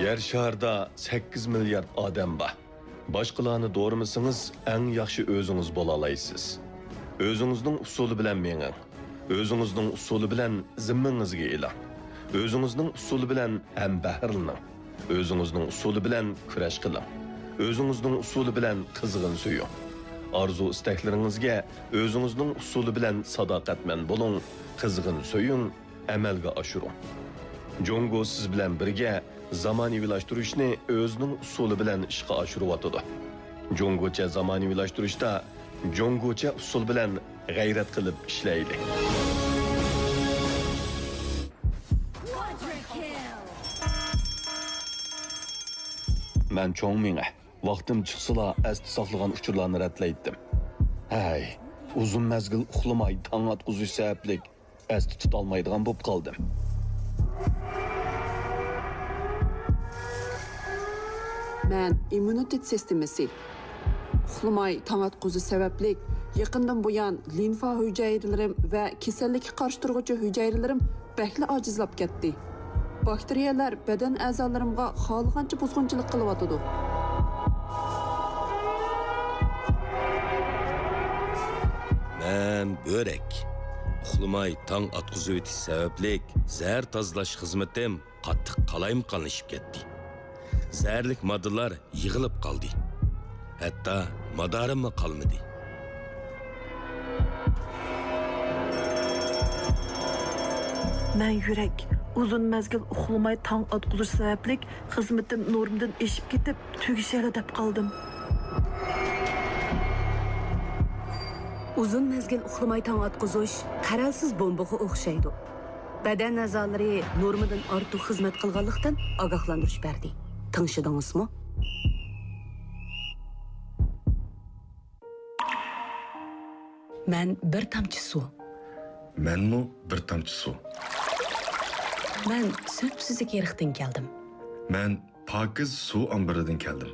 Yer şarda 8 milyard odam bor. Boshqalarni do'rimisingiz, eng yaxshi o'zingiz bo'la olasiz. O'zingizning usuli bilan menging. O'zingizning usuli bilan zimmangizga eling. O'zingizning usuli bilan ham bahrlaning. O'zingizning usuli bilan kurash qiling. O'zingizning usuli bilan qizg'in suying. Arzu istaklaringizga o'zingizning usuli bilan sadoqatman bo'ling, qizg'in suying, amalga oshiring. Jongo siz bilan birga zamonaviylashtirishni o'zining usuli bilan ishga oshiryotdi. Jongocha zamonaviylashtirishda jongocha usul bilan g'ayrat qilib ishlaydi. Men cho'ng menga vaqtim chiqsala asti saqlagan uchurlarni ratlaydim. Hay, uzun mezgil uxlamay tong atquzish sababli asti tutolmaydigan bo'lib qoldim. Men immunitet sistemasi uxlamay tong atquzish sababli yaqindan buyon limfa hujayralarim va kasallikka qarshi turuvchi hujayralarim bakli ojizlab ketdi. Bakteriyalar badan a'zolarimga xohlagancha buzg'unchilik qilyotdi. Men börek. Uxlamay tong atquzish o'tish sababli zahar tozalash xizmatim qattiq qalayimqonlashib ketdi. Zərlik moddalar yığılıb qaldı. Hətta madarim qalmadı. Mən yürək uzun məzgil uxlamay tong atquzish sababli xizmatim normdan eşib ketib tugishali deb qaldım. Uzun mezgil uxlamay tong atquzish qaralsiz bombaga o'xshaydi. Badan a'zolari normadan ortiq xizmat qilganlikdan ogohlantirish berdi. Tanışdыңызmı? Ben bir tamçı su. Menmi bir tamçı su. Ben sütsüzlük yerikten geldim. Men pakiz su ambiridan keldim.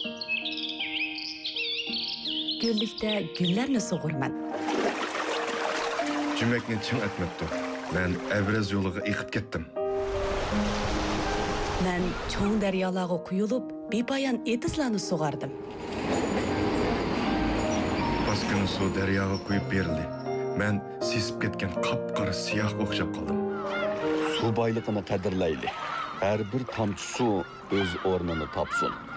Güllikte güllerni soğurman. Cümekni çın etmepti. Men Evrez yoluga eqib ketdim. Ben çoğun deryalarga kuyulup bepayan etizlarni soğardım. Baskını su deryaga kuyup berildi. Men sesip ketken qapqara siyah o'xshab qoldim. Su boyligini qadrlayli. Har bir tomchi suv o'z o'rnini topsin.